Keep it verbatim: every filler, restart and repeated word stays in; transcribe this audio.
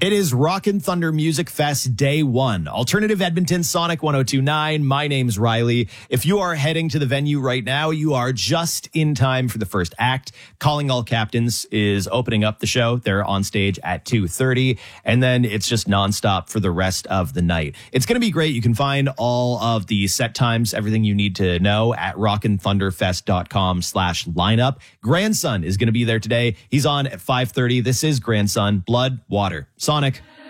It is Rockin' Thunder Music Fest Day One. Alternative Edmonton, Sonic one oh two point nine. My name's Riley. If you are heading to the venue right now, you are just in time for the first act. Calling All Captains is opening up the show. They're on stage at two thirty, and then it's just nonstop for the rest of the night. It's going to be great. You can find all of the set times, everything you need to know at rockin thunder fest dot com slash lineup. Grandson is going to be there today. He's on at five thirty. This is Grandson, Blood, Water. Sonic.